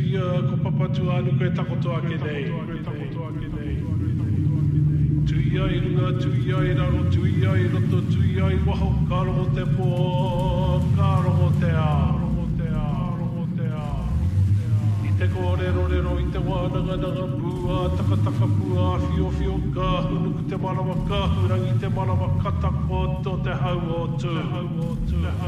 ia ko papatu anu koe takoto ake nei. Tui ai runga, tui ai raro, tui ai roto, tui ai waho, ka rongo te pō, ka rongo te ao. I te kōrero, i te wānanga, pua, taka, pua, fio, ka hunuku te marawa, ka hurangi te marawa, ka tako, to te hau o tū.